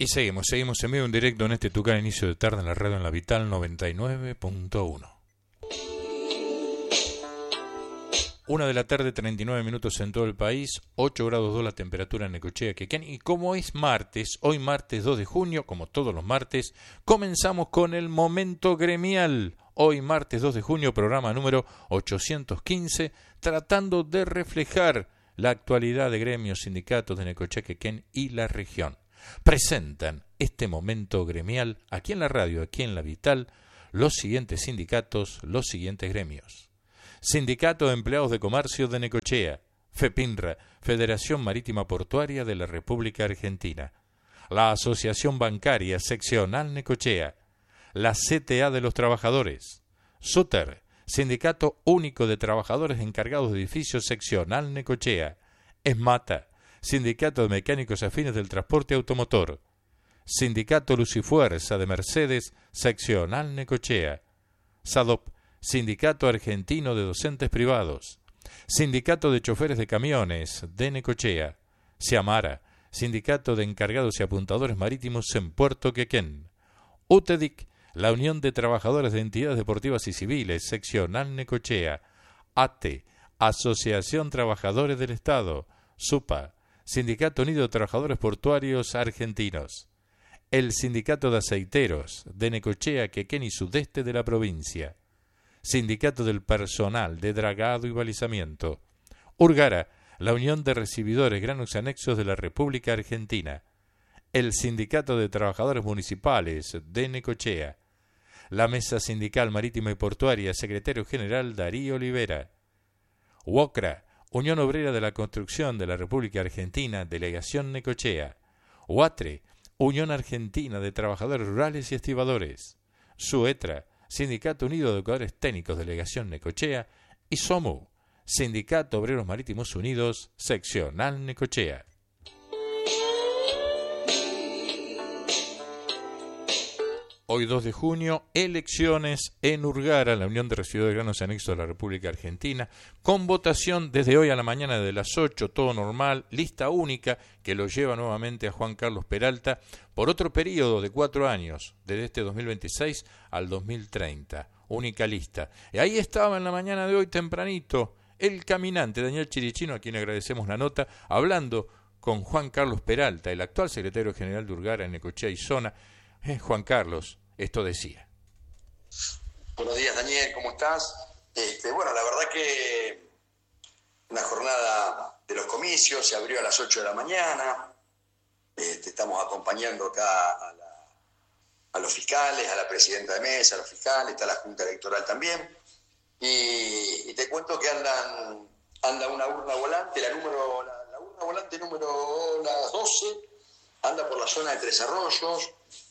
Y seguimos en vivo en directo en este Tucán inicio de tarde en la radio en la Vital 99.1. 1 de la tarde, 39 minutos en todo el país, 8 grados 2 la temperatura en Necochea, Quequén. Y como es martes, hoy martes 2 de junio, como todos los martes, comenzamos con el momento gremial. Hoy martes 2 de junio, programa número 815, tratando de reflejar la actualidad de gremios, sindicatos de Necochea, Quequén y la región. Presentan este momento gremial aquí en la radio, aquí en la Vital, los siguientes sindicatos, los siguientes gremios. Sindicato de Empleados de Comercio de Necochea, FEPINRA, Federación Marítima Portuaria de la República Argentina, la Asociación Bancaria Seccional Necochea, la CTA de los Trabajadores, SUTER, Sindicato Único de Trabajadores Encargados de Edificios Seccional Necochea, ESMATA, Sindicato de Mecánicos Afines del Transporte Automotor, Sindicato Luz y Fuerza de Mercedes Seccional Necochea, SADOP, Sindicato Argentino de Docentes Privados, Sindicato de Choferes de Camiones de Necochea, SIAMARA, Sindicato de Encargados y Apuntadores Marítimos en Puerto Quequén, UTEDIC, la Unión de Trabajadores de Entidades Deportivas y Civiles Seccional Necochea, ATE, Asociación Trabajadores del Estado, SUPA, Sindicato Unido de Trabajadores Portuarios Argentinos, el Sindicato de Aceiteros de Necochea, Quequén y Sudeste de la provincia, Sindicato del Personal de Dragado y Balizamiento, URGARA, la Unión de Recibidores Granos y Anexos de la República Argentina, el Sindicato de Trabajadores Municipales de Necochea, la Mesa Sindical Marítima y Portuaria, Secretario General Darío Olivera, UOCRA, Unión Obrera de la Construcción de la República Argentina, Delegación Necochea, UATRE, Unión Argentina de Trabajadores Rurales y Estibadores, SUETRA, Sindicato Unido de Educadores Técnicos, Delegación Necochea, y SOMU, Sindicato Obreros Marítimos Unidos, Seccional Necochea. Hoy 2 de junio, elecciones en URGARA, la Unión de Recibidores de Granos y Anexos de la República Argentina, con votación desde hoy a la mañana de las 8, todo normal, lista única que lo lleva nuevamente a Juan Carlos Peralta por otro periodo de 4 años, desde este 2026 al 2030, única lista. Y ahí estaba en la mañana de hoy tempranito el caminante Daniel Chirichino, a quien agradecemos la nota, hablando con Juan Carlos Peralta, el actual secretario general de URGARA en Necochea y zona. Juan Carlos, esto decía. Buenos días, Daniel, ¿cómo estás? Bueno, la verdad que una jornada de los comicios se abrió a las 8 de la mañana. Estamos acompañando acá a los fiscales, a la presidenta de mesa, a los fiscales, está la Junta Electoral también. Y te cuento que anda una urna volante, la urna volante número 12, anda por la zona de Tres Arroyos.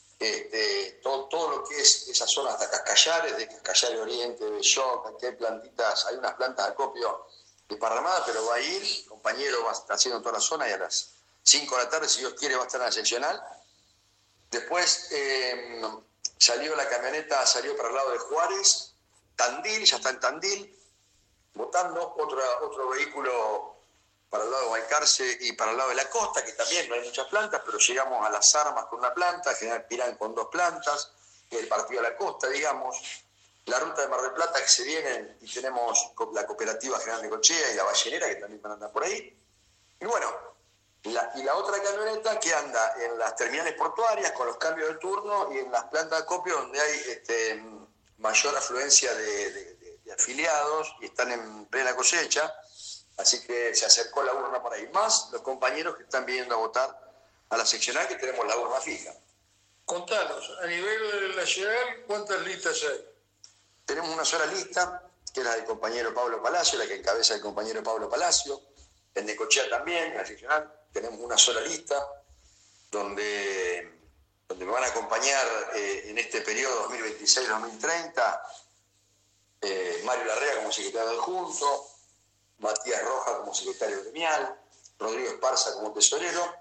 Todo lo que es esa zona hasta Cascallares, de Cascallares Oriente, de Belloc, que hay plantitas, hay unas plantas de acopio desparramadas, pero va a ir, el compañero va a estar haciendo toda la zona y a las 5 de la tarde, si Dios quiere, va a estar en la seccional. Después salió la camioneta, salió para el lado de Juárez, Tandil, ya está en Tandil, votando, otro vehículo para el lado de Balcarce y para el lado de la costa, que también no hay muchas plantas, pero llegamos a Las Armas con una planta, General Pirán con 2 plantas, el partido de la costa, digamos, la ruta de Mar del Plata que se viene, y tenemos la Cooperativa General Necochea y la Ballenera, que también van a andar por ahí. Y bueno, la otra camioneta que anda en las terminales portuarias con los cambios de turno y en las plantas de acopio donde hay mayor afluencia de afiliados y están en plena cosecha. Así que se acercó la urna por ahí, más los compañeros que están viniendo a votar a la seccional, que tenemos la urna fija. Contanos, a nivel nacional, ¿cuántas listas hay? Tenemos una sola lista, que es la del compañero Pablo Palacio, la que encabeza el compañero Pablo Palacio. En Necochea también, en la seccional, tenemos una sola lista, donde me van a acompañar en este periodo 2026-2030, Mario Larrea como secretario adjunto, Matías Roja como secretario gremial, Rodrigo Esparza como tesorero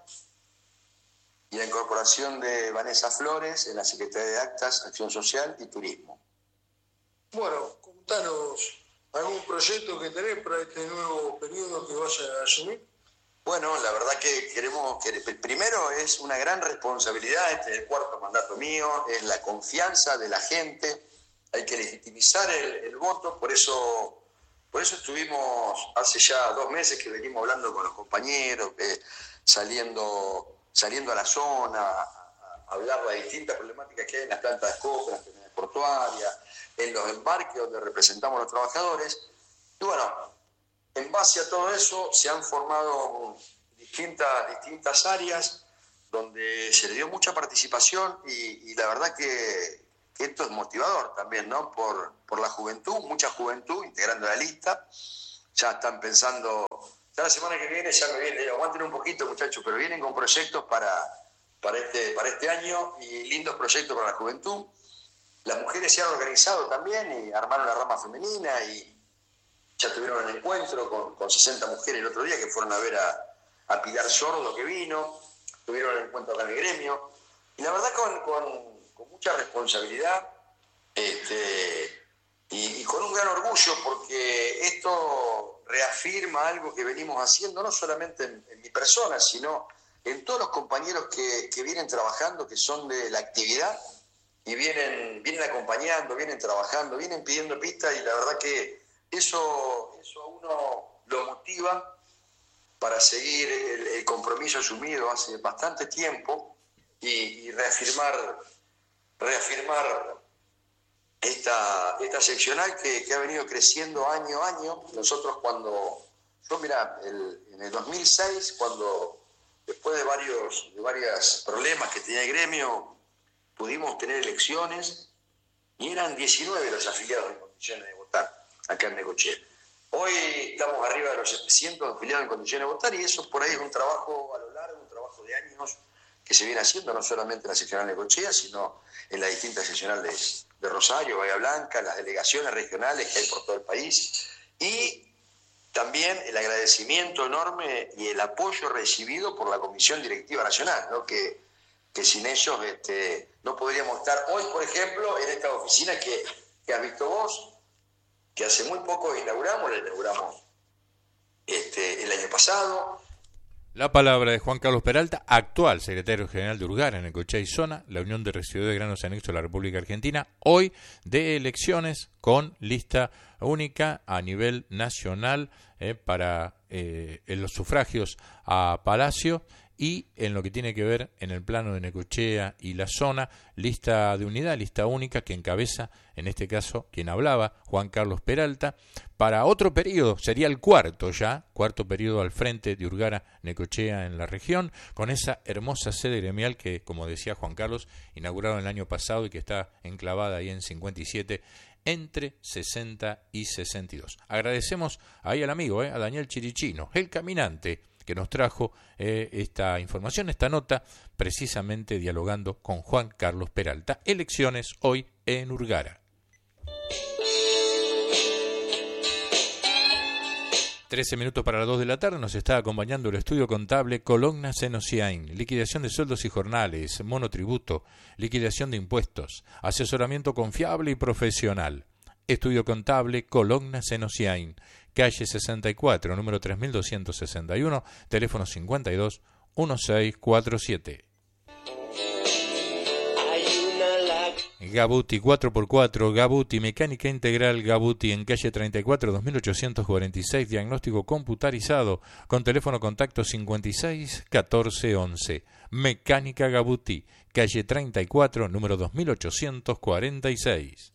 y la incorporación de Vanessa Flores en la Secretaría de Actas, Acción Social y Turismo. Bueno, contanos algún proyecto que tenés para este nuevo periodo que vas a asumir. Bueno, la verdad que queremos que primero es una gran responsabilidad, este es el cuarto mandato mío, es la confianza de la gente, hay que legitimizar el voto, por eso estuvimos hace ya 2 meses que venimos hablando con los compañeros, saliendo a la zona, a hablar de las distintas problemáticas que hay en las plantas de coca, en las terminales portuarias, en los embarques donde representamos a los trabajadores. Y bueno, en base a todo eso se han formado distintas áreas donde se le dio mucha participación y la verdad que esto es motivador también, ¿no? Por la juventud, mucha juventud integrando la lista. Ya están pensando, ya la semana que viene ya me viene, aguanten un poquito muchachos, pero vienen con proyectos para este año y lindos proyectos para la juventud. Las mujeres se han organizado también y armaron la rama femenina y ya tuvieron el encuentro con 60 mujeres el otro día que fueron a ver a Pilar Sordo que vino, tuvieron el encuentro acá en el gremio y la verdad con mucha responsabilidad y con un gran orgullo porque esto reafirma algo que venimos haciendo no solamente en mi persona sino en todos los compañeros que vienen trabajando, que son de la actividad y vienen acompañando, vienen trabajando, vienen pidiendo pistas y la verdad que eso a uno lo motiva para seguir el compromiso asumido hace bastante tiempo y reafirmar esta seccional que ha venido creciendo año a año. Nosotros en el 2006, cuando después de varios problemas que tenía el gremio, pudimos tener elecciones y eran 19 los afiliados en condiciones de votar acá en Necochea. Hoy estamos arriba de los 700 afiliados en condiciones de votar y eso por ahí es un trabajo a lo largo, un trabajo de años que se viene haciendo no solamente en la seccional de Necochea, sino en las distintas seccionales de Rosario, Bahía Blanca, las delegaciones regionales que hay por todo el país y también el agradecimiento enorme y el apoyo recibido por la Comisión Directiva Nacional, ¿no? que sin ellos no podríamos estar hoy, por ejemplo, en esta oficina que has visto vos, que hace muy poco la inauguramos el año pasado. La palabra de Juan Carlos Peralta, actual secretario general de Urgara, Necochea y Zona, la Unión de Residuos de Granos Anexo de la República Argentina, hoy de elecciones con lista única a nivel nacional para los sufragios a Palacio y en lo que tiene que ver en el plano de Necochea y la zona, lista de unidad, lista única que encabeza, en este caso, quien hablaba, Juan Carlos Peralta, para otro periodo, sería el cuarto periodo al frente de Urgara, Necochea en la región, con esa hermosa sede gremial que, como decía Juan Carlos, inauguraron el año pasado y que está enclavada ahí en 57, entre 60 y 62. Agradecemos ahí al amigo, a Daniel Chirichino, el caminante, que nos trajo esta información, esta nota, precisamente dialogando con Juan Carlos Peralta. Elecciones hoy en Urgara. 13 minutos para las 2 de la tarde, nos está acompañando el estudio contable Cologna Senosiain, liquidación de sueldos y jornales, monotributo, liquidación de impuestos, asesoramiento confiable y profesional. Estudio contable Cologna Senosiain, calle 64, número 3261, teléfono 52 1647. Gabuti 4x4, Gabuti, mecánica integral Gabuti en calle 34, 2846, diagnóstico computarizado con teléfono contacto 56 14 11. Mecánica Gabuti, calle 34, número 2846.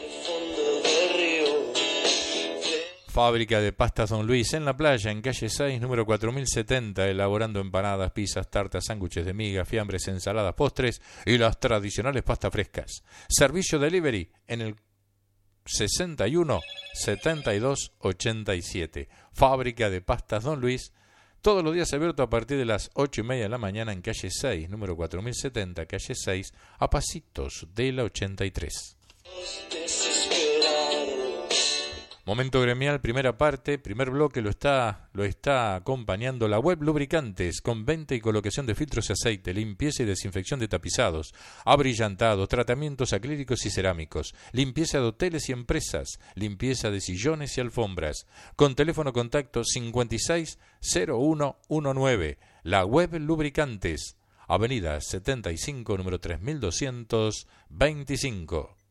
Fábrica de pastas Don Luis en la playa, en calle 6, número 4070, elaborando empanadas, pizzas, tartas, sándwiches de miga, fiambres, ensaladas, postres y las tradicionales pastas frescas. Servicio delivery en el 61 72 87. Fábrica de pastas Don Luis, todos los días abierto a partir de las 8:30 de la mañana en calle 6, número 4070, calle 6, a pasitos de la 83. Momento gremial, primera parte, primer bloque lo está acompañando la web Lubricantes, con venta y colocación de filtros de aceite, limpieza y desinfección de tapizados, abrillantados, tratamientos acrílicos y cerámicos, limpieza de hoteles y empresas, limpieza de sillones y alfombras, con teléfono contacto 560119, la web Lubricantes, Avenida 75, número 3225.